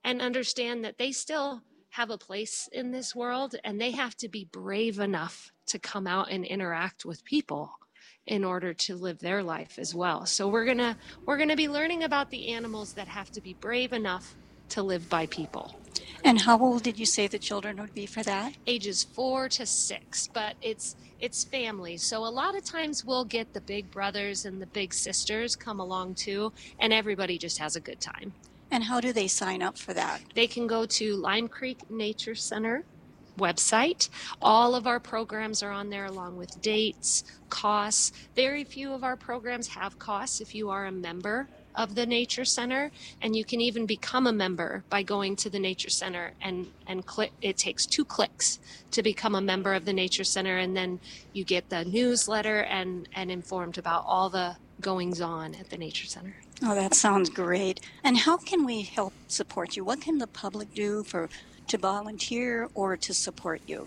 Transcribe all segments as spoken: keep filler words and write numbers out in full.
and understand that they still have a place in this world, and they have to be brave enough to come out and interact with people in order to live their life as well. So we're gonna we're gonna be learning about the animals that have to be brave enough to live by people. And how old did you say the children would be for that? Ages four to six, but it's it's family. So a lot of times we'll get the big brothers and the big sisters come along too, and everybody just has a good time. And how do they sign up for that? They can go to Lime Creek Nature Center website. All of our programs are on there, along with dates, costs. Very few of our programs have costs if you are a member of the Nature Center, and you can even become a member by going to the Nature Center and and click. It takes two clicks to become a member of the Nature Center, and then you get the newsletter and and informed about all the goings on at the Nature Center. Oh, that sounds great. And how can we help support you? What can the public do for to volunteer or to support you?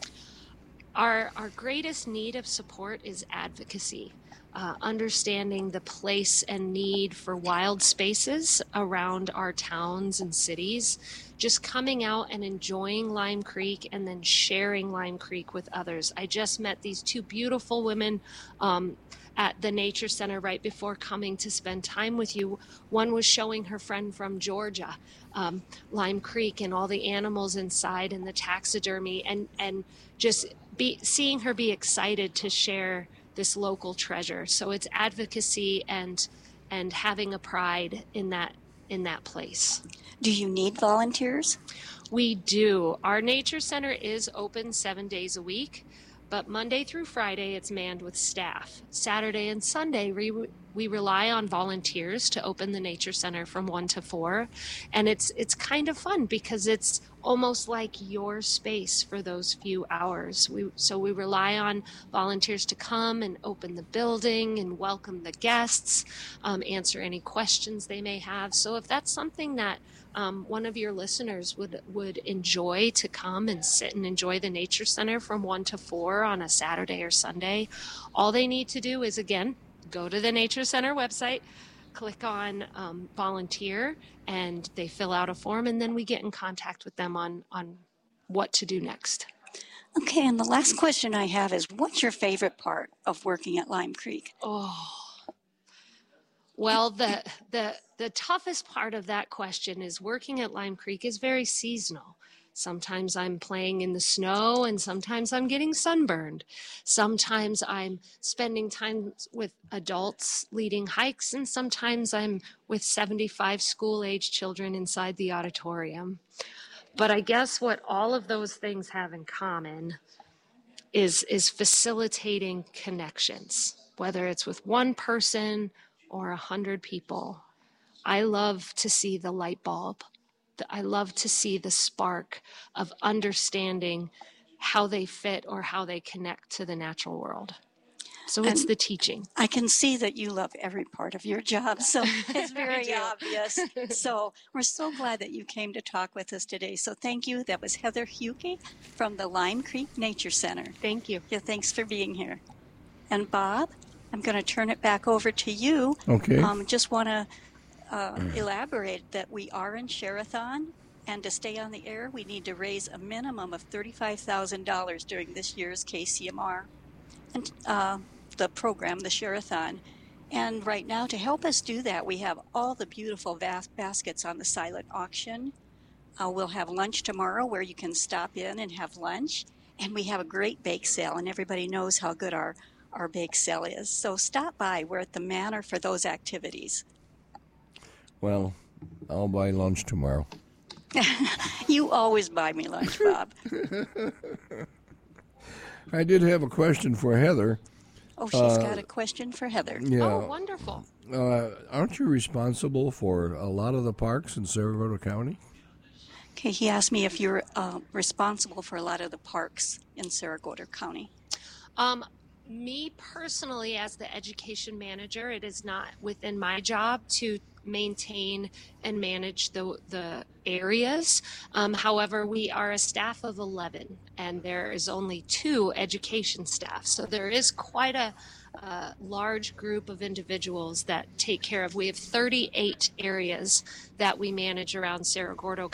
Our our greatest need of support is advocacy. Uh, understanding the place and need for wild spaces around our towns and cities, just coming out and enjoying Lime Creek and then sharing Lime Creek with others. I just met these two beautiful women um, at the Nature Center right before coming to spend time with you. One was showing her friend from Georgia, um, Lime Creek, and all the animals inside and the taxidermy, and, and just be seeing her be excited to share this local treasure. So it's advocacy and and having a pride in that in that place. Do you need volunteers? We do. Our Nature Center is open seven days a week, but Monday through Friday it's manned with staff. Saturday and Sunday we we rely on volunteers to open the Nature Center from one to four, and it's it's kind of fun because it's almost like your space for those few hours. We, so we rely on volunteers to come and open the building and welcome the guests, um, answer any questions they may have. So if that's something that um, one of your listeners would, would enjoy, to come and sit and enjoy the Nature Center from one to four on a Saturday or Sunday, all they need to do is, again, go to the Nature Center website, click on um, volunteer, and they fill out a form, and then we get in contact with them on, on what to do next. Okay, and the last question I have is, what's your favorite part of working at Lime Creek? Oh, well, the the the toughest part of that question is working at Lime Creek is very seasonal. Sometimes I'm playing in the snow, and sometimes I'm getting sunburned. Sometimes I'm spending time with adults leading hikes, and sometimes I'm with seventy-five school-age children inside the auditorium. But I guess what all of those things have in common is, is facilitating connections, whether it's with one person or a hundred people. I love to see the light bulb. I love to see the spark of understanding how they fit or how they connect to the natural world. So it's and the teaching. I can see that you love every part of your job, so it's very obvious. So we're so glad that you came to talk with us today. So thank you. That was Heather Huke from the Lime Creek Nature Center. Thank you. Yeah, thanks for being here. And Bob, I'm going to turn it back over to you. Okay. Um, just want to Uh, elaborate that we are in Share-a-thon, and to stay on the air, we need to raise a minimum of thirty-five thousand dollars during this year's K C M R and uh, the program, the Share-a-thon. And right now, to help us do that, we have all the beautiful vast baskets on the silent auction. Uh, we'll have lunch tomorrow where you can stop in and have lunch. And we have a great bake sale, and everybody knows how good our, our bake sale is. So stop by. We're at the Manor for those activities. Well, I'll buy lunch tomorrow. You always buy me lunch, Bob. I did have a question for Heather. Oh, she's uh, got a question for Heather. Yeah. Oh, wonderful. Uh, aren't you responsible for a lot of the parks in Saragordo County? Okay, he asked me if you're uh, responsible for a lot of the parks in Saragordo County. Um, me personally, as the education manager, it is not within my job to maintain and manage the the areas. Um, however, we are a staff of eleven, and there is only two education staff. So there is quite a, a large group of individuals that take care of. We have thirty-eight areas that we manage around Saragordo